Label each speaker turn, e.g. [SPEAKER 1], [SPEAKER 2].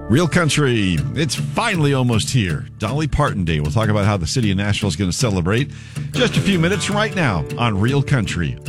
[SPEAKER 1] Real Country, it's finally almost here. Dolly Parton Day. We'll talk about how the city of Nashville is going to celebrate just a few minutes from right now on Real Country